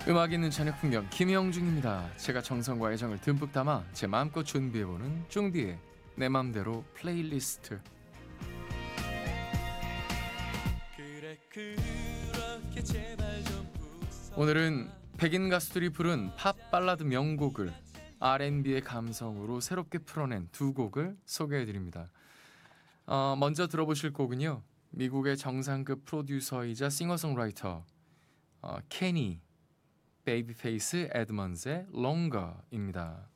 음악 있는 저녁 풍경 김영중입니다. 제가 정성과 애정을 듬뿍 담아 제 마음껏 준비해보는 쫑디의 내 맘대로 플레이리스트. 오늘은 백인 가수들이 부른 팝 발라드 명곡을 R&B의 감성으로 새롭게 풀어낸 두 곡을 소개해드립니다. 먼저 들어보실 곡은요, 미국의 정상급 프로듀서이자 싱어송라이터 케니 베이비페이스 에드먼즈의 Longer입니다.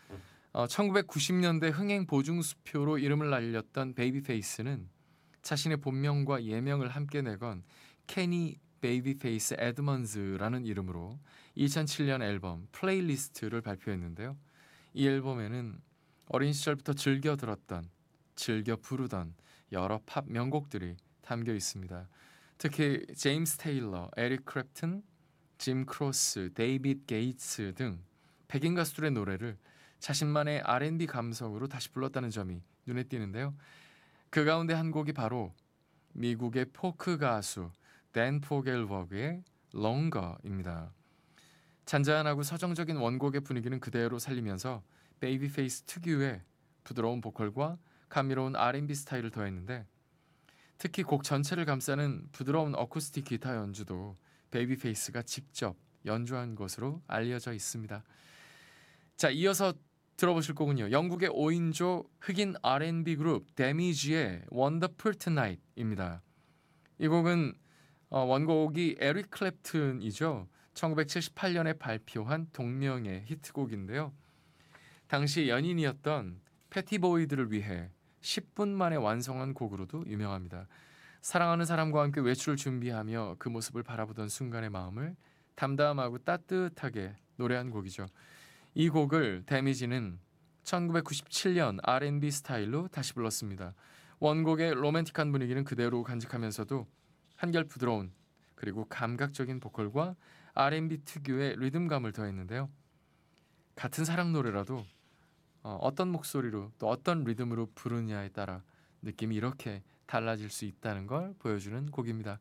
1990년대 흥행 보증수표로 이름을 날렸던 베이비페이스는 자신의 본명과 예명을 함께 내건 케니 베이비페이스 에드먼즈라는 이름으로 2007년 앨범 플레이리스트를 발표했는데요. 이 앨범에는 어린 시절부터 즐겨 들었던, 즐겨 부르던 여러 팝 명곡들이 담겨 있습니다. 특히 제임스 테일러, 에릭 크랩튼, 짐 크로스, 데이빗 게이츠 등 백인 가수들의 노래를 자신만의 R&B 감성으로 다시 불렀다는 점이 눈에 띄는데요. 그 가운데 한 곡이 바로 미국의 포크 가수 댄 포겔버그의 Longer입니다. 잔잔하고 서정적인 원곡의 분위기는 그대로 살리면서 베이비페이스 특유의 부드러운 보컬과 감미로운 R&B 스타일을 더했는데, 특히 곡 전체를 감싸는 부드러운 어쿠스틱 기타 연주도 베이비페이스가 직접 연주한 것으로 알려져 있습니다. 자, 이어서 들어보실 곡은요, 영국의 5인조 흑인 R&B 그룹 데미지의 Wonderful Tonight입니다. 이 곡은 원곡이 에릭 클랩튼이죠. 1978년에 발표한 동명의 히트곡인데요. 당시 연인이었던 패티 보이드를 위해 10분 만에 완성한 곡으로도 유명합니다. 사랑하는 사람과 함께 외출을 준비하며 그 모습을 바라보던 순간의 마음을 담담하고 따뜻하게 노래한 곡이죠. 이 곡을 데미지는 1997년 R&B 스타일로 다시 불렀습니다. 원곡의 로맨틱한 분위기는 그대로 간직하면서도 한결 부드러운, 그리고 감각적인 보컬과 R&B 특유의 리듬감을 더했는데요. 같은 사랑 노래라도 어떤 목소리로 또 어떤 리듬으로 부르냐에 따라 느낌이 이렇게 달라질 수 있다는 걸 보여주는 곡입니다.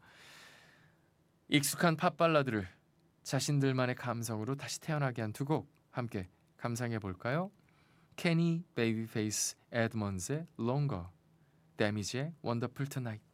익숙한 팝 발라드를 자신들만의 감성으로 다시 태어나게 한 두 곡 함께 감상해 볼까요? 케니 베이비페이스 에드먼즈의 Longer, 데미지의 Wonderful Tonight.